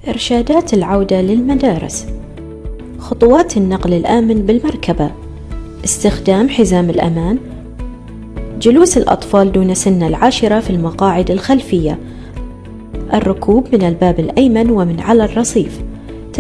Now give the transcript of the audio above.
إرشادات العودة للمدارس. خطوات النقل الآمن بالمركبة: استخدام حزام الأمان، جلوس الأطفال دون سن 10 في المقاعد الخلفية، الركوب من الباب الأيمن ومن على الرصيف،